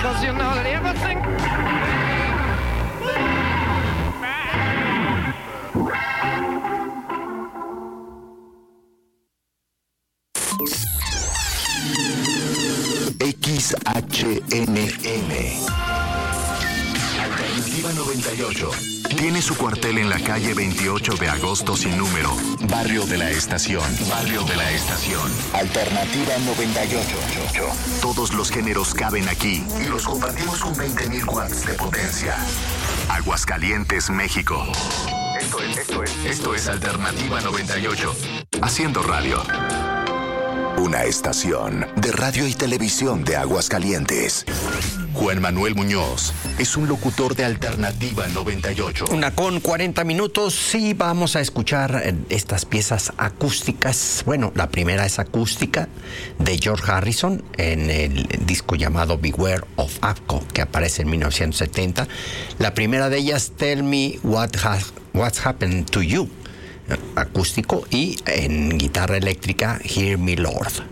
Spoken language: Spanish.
'cause you know that everything. XHNM Alternativa 98 tiene su cuartel en la calle 28 de agosto sin número, Barrio de la Estación. Barrio de la Estación. Alternativa 98. Todos los géneros caben aquí y los compartimos con 20.000 watts de potencia. Aguascalientes, México. Esto es Alternativa 98. Haciendo radio. Una estación de radio y televisión de Aguascalientes. Juan Manuel Muñoz es un locutor de Alternativa 98. 1:40 y vamos a escuchar estas piezas acústicas. Bueno, la primera es acústica de George Harrison en el disco llamado Beware of Apco, que aparece en 1970. La primera de ellas, Tell Me What's Happened to You, acústico, y en guitarra eléctrica, Hear Me Lord.